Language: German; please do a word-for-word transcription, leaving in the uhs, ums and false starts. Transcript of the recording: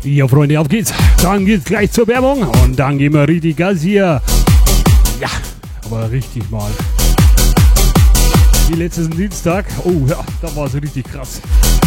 Ja, Freunde, auf geht's. Dann geht's gleich zur Werbung und dann gehen wir richtig Gas hier. Ja, aber richtig mal. Die letzten Dienstag, oh ja, da war es richtig krass.